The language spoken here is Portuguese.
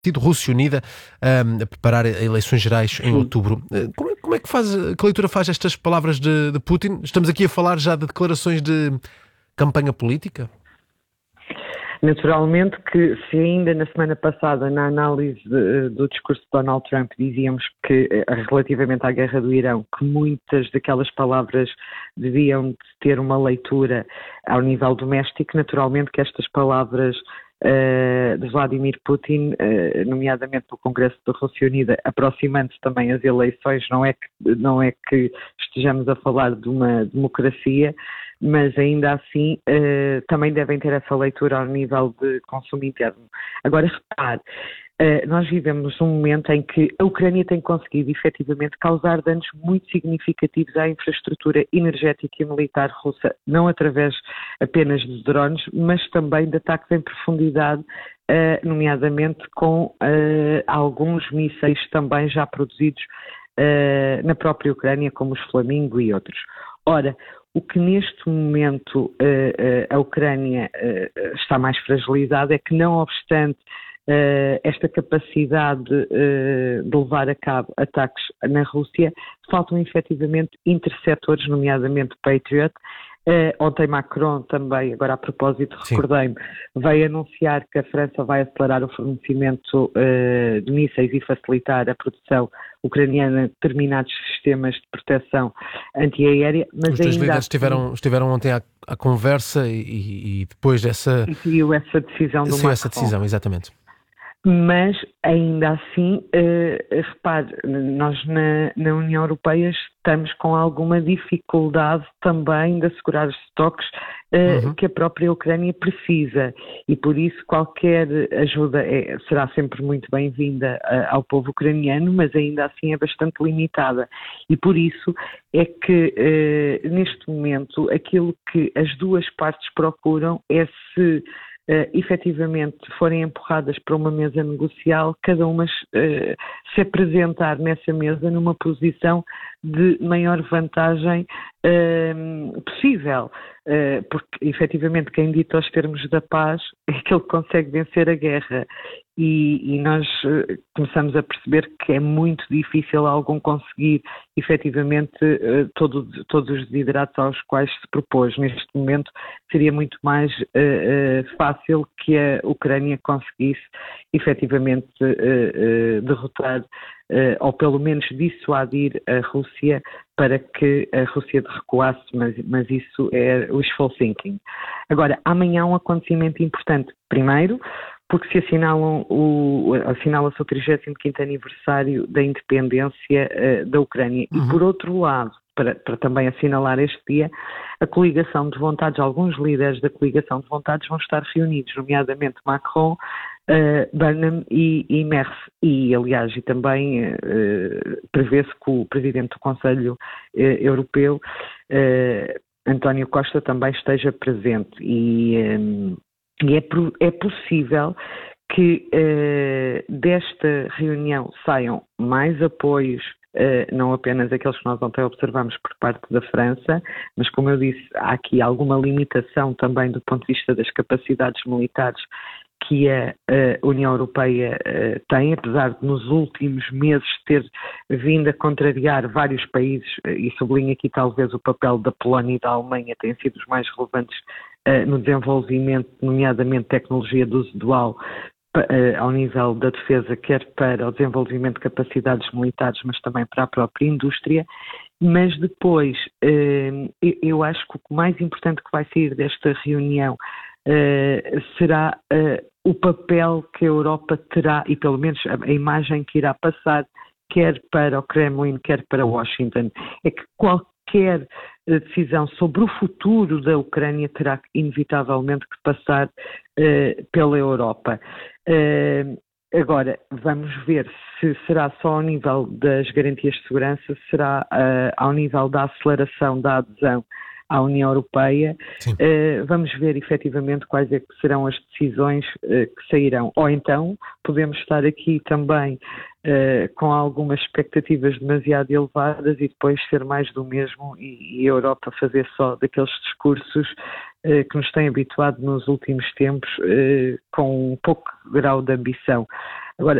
Partido Rússia Unida a preparar eleições gerais em outubro. Como é que que leitura faz estas palavras de Putin? Estamos aqui a falar já de declarações de campanha política? Naturalmente que se ainda na semana passada, na análise do discurso de Donald Trump, dizíamos que relativamente à guerra do Irão, que muitas daquelas palavras deviam ter uma leitura ao nível doméstico, naturalmente que estas palavras de Vladimir Putin, nomeadamente no Congresso da Rússia Unida, aproximando-se também as eleições, não é que estejamos a falar de uma democracia, mas ainda assim também devem ter essa leitura ao nível de consumo interno. Agora, repare, nós vivemos um momento em que a Ucrânia tem conseguido efetivamente causar danos muito significativos à infraestrutura energética e militar russa, não através apenas de drones, mas também de ataques em profundidade, nomeadamente com alguns mísseis também já produzidos na própria Ucrânia, como os Flamingo e outros. Ora, o que neste momento a Ucrânia está mais fragilizada é que, não obstante esta capacidade de levar a cabo ataques na Rússia, faltam efetivamente interceptores, nomeadamente Patriot. Ontem Macron também, agora a propósito, recordei-me, veio anunciar que a França vai acelerar o fornecimento de mísseis e facilitar a produção ucraniana de determinados sistemas de proteção antiaérea. Mas os dois líderes estiveram ontem à conversa e depois dessa... Saiu essa decisão do Macron. Essa decisão, exatamente. Mas, ainda assim, repare, nós na União Europeia estamos com alguma dificuldade também de assegurar os estoques que a própria Ucrânia precisa, e por isso qualquer ajuda será sempre muito bem-vinda ao povo ucraniano, mas ainda assim é bastante limitada, e por isso é que neste momento aquilo que as duas partes procuram é, se efetivamente forem empurradas para uma mesa negocial, cada uma se apresentar nessa mesa numa posição de maior vantagem possível, porque efetivamente quem dita os termos da paz é aquele que consegue vencer a guerra, e nós começamos a perceber que é muito difícil algum conseguir efetivamente todos os desideratos aos quais se propôs. Neste momento seria muito mais fácil que a Ucrânia conseguisse efetivamente derrotar ou pelo menos dissuadir a Rússia para que a Rússia recuasse, mas isso é wishful thinking. Agora, amanhã um acontecimento importante. Primeiro, porque se assinala-se o 35º aniversário da independência da Ucrânia. E, por outro lado, para também assinalar este dia, a coligação de vontades, alguns líderes da coligação de vontades vão estar reunidos, nomeadamente Macron, Burnham e Merz. E, aliás, e também prevê-se que o Presidente do Conselho Europeu, António Costa, também esteja presente. E é possível que desta reunião saiam mais apoios, não apenas aqueles que nós ontem observamos por parte da França, mas, como eu disse, há aqui alguma limitação também do ponto de vista das capacidades militares que a União Europeia tem, apesar de nos últimos meses ter vindo a contrariar vários países, e sublinho aqui talvez o papel da Polónia e da Alemanha, têm sido os mais relevantes no desenvolvimento, nomeadamente tecnologia de uso dual, ao nível da defesa, quer para o desenvolvimento de capacidades militares, mas também para a própria indústria. Mas depois, eu acho que o mais importante que vai sair desta reunião será o papel que a Europa terá, e pelo menos a imagem que irá passar, quer para o Kremlin, quer para Washington. É que qualquer decisão sobre o futuro da Ucrânia terá inevitavelmente que passar pela Europa. Agora, vamos ver se será só ao nível das garantias de segurança, se será ao nível da aceleração da adesão à União Europeia. Vamos ver efetivamente quais é que serão as decisões que sairão. Ou então podemos estar aqui também com algumas expectativas demasiado elevadas e depois ser mais do mesmo, e a Europa fazer só daqueles discursos que nos têm habituado nos últimos tempos, com um pouco grau de ambição.